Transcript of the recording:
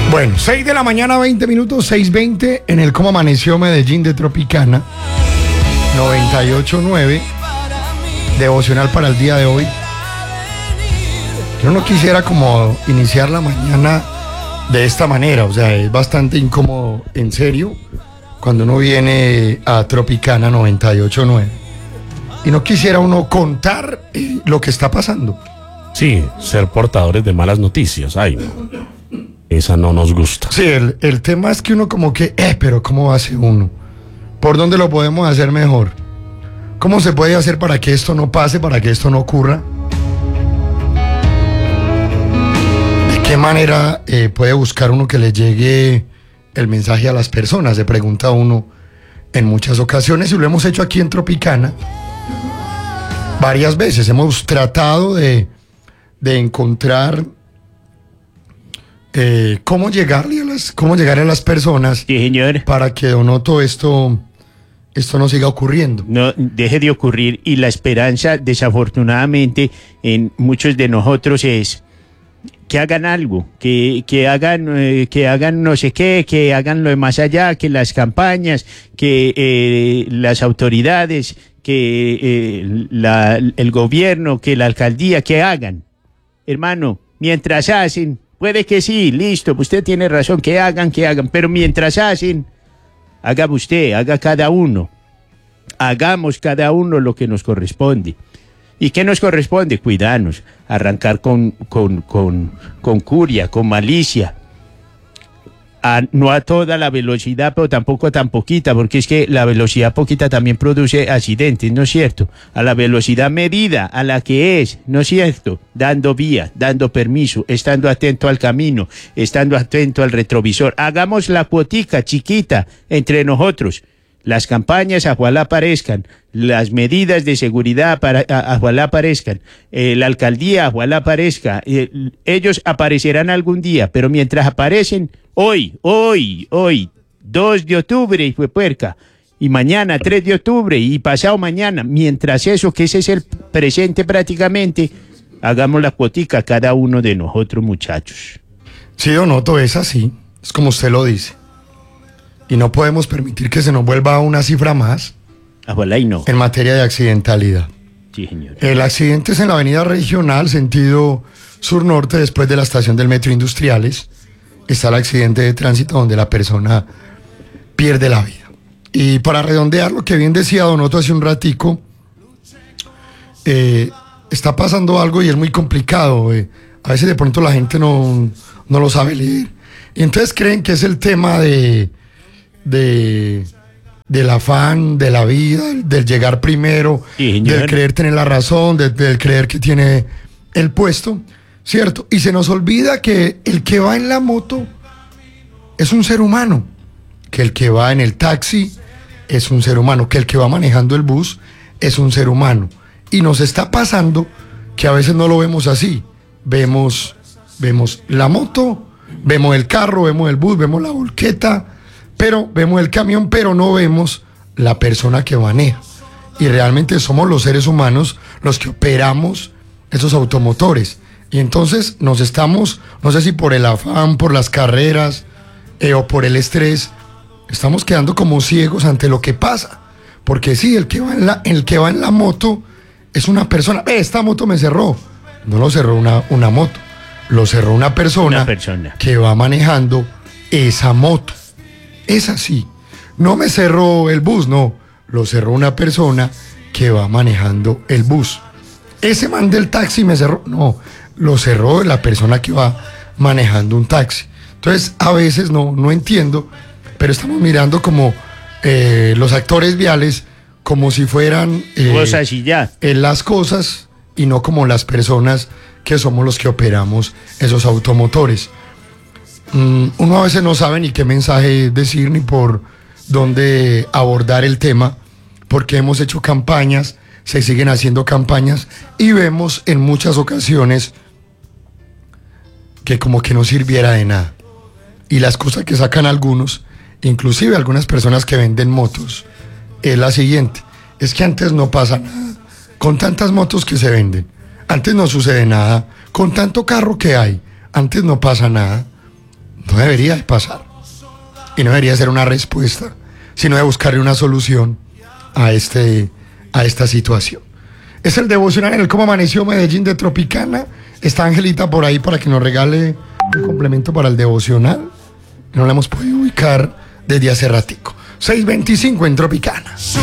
Bueno, 6 de la mañana, 20 minutos, 6:20 en el Cómo Amaneció Medellín de Tropicana 98.9, devocional para el día de hoy. Yo no quisiera como iniciar la mañana de esta manera, o sea, es bastante incómodo, en serio, cuando uno viene a Tropicana 98.9 y no quisiera uno contar lo que está pasando. Sí, ser portadores de malas noticias, ay, no. Esa no nos gusta. Sí, el tema es que uno como que, pero ¿cómo hace uno? ¿Por dónde lo podemos hacer mejor? ¿Cómo se puede hacer para que esto no pase, para que esto no ocurra? ¿De qué manera puede buscar uno que le llegue el mensaje a las personas? Se pregunta uno en muchas ocasiones, y lo hemos hecho aquí en Tropicana varias veces. Hemos tratado de encontrar cómo llegarle a las personas, Sí, señor. para que Donoto esto no siga ocurriendo. No deje de ocurrir, y la esperanza, desafortunadamente, en muchos de nosotros es que hagan algo, que hagan no sé qué, que hagan lo de más allá, que las campañas, que las autoridades, que el gobierno, que la alcaldía, que hagan. Hermano, mientras hacen, puede que sí, listo, usted tiene razón, que hagan, pero mientras hacen, haga usted, haga cada uno. Hagamos cada uno lo que nos corresponde. ¿Y qué nos corresponde? Cuidarnos, arrancar con curia, con malicia. No a toda la velocidad, pero tampoco tan poquita, porque es que la velocidad poquita también produce accidentes, ¿no es cierto? A la velocidad medida, a la que es, ¿no es cierto? Dando vía, dando permiso, estando atento al camino, estando atento al retrovisor. Hagamos la cuotica chiquita entre nosotros. Las campañas ojalá aparezcan, las medidas de seguridad ojalá aparezcan, la alcaldía ojalá aparezca, ellos aparecerán algún día, pero mientras aparecen, hoy, 2 de octubre, y fue puerca, y mañana 3 de octubre, y pasado mañana, mientras eso, que ese es el presente prácticamente, hagamos la cuotica cada uno de nosotros, muchachos. Sí, Donoto, es así, es como usted lo dice. Y no podemos permitir que se nos vuelva una cifra más Ojalá y no. en materia de accidentalidad. Sí, señor. El accidente es en la avenida regional, sentido sur-norte, después de la estación del Metro Industriales. Está el accidente de tránsito donde la persona pierde la vida. Y para redondear lo que bien decía Donoto hace un ratico, está pasando algo y es muy complicado. A veces de pronto la gente no lo sabe leer. Y entonces creen que es el tema del afán de la vida, del llegar primero, Sí, del creer tener la razón, del creer que tiene el puesto, ¿cierto? Y se nos olvida que el que va en la moto es un ser humano, que el que va en el taxi es un ser humano, que el que va manejando el bus es un ser humano. Y nos está pasando que a veces no lo vemos así. Vemos la moto, vemos el carro, vemos el bus, vemos la volqueta, pero vemos el camión, pero no vemos la persona que maneja. Y realmente somos los seres humanos los que operamos esos automotores. Y entonces nos estamos, no sé si por el afán, por las carreras o por el estrés, estamos quedando como ciegos ante lo que pasa. Porque sí, el que va en la moto es una persona. Esta moto me cerró. No lo cerró una moto, lo cerró una persona que va manejando esa moto. Es así. No me cerró el bus, no. Lo cerró una persona que va manejando el bus. Ese man del taxi me cerró. No, lo cerró la persona que va manejando un taxi. Entonces, a veces no entiendo, pero estamos mirando como los actores viales como si fueran cosas y ya. Las cosas, y no como las personas que somos los que operamos esos automotores. Uno a veces no sabe ni qué mensaje decir ni por dónde abordar el tema, porque hemos hecho campañas, se siguen haciendo campañas y vemos en muchas ocasiones que como que no sirviera de nada. Y la excusa que sacan algunos, inclusive algunas personas que venden motos, es la siguiente: es que antes no pasa nada con tantas motos que se venden, antes no sucede nada con tanto carro que hay, antes no pasa nada. No debería de pasar. Y no debería ser una respuesta, sino de buscarle una solución a esta situación. Es el devocional en el Cómo Amaneció Medellín de Tropicana. Está Angelita por ahí para que nos regale un complemento para el devocional. No la hemos podido ubicar desde hace ratico. 6:25 en Tropicana.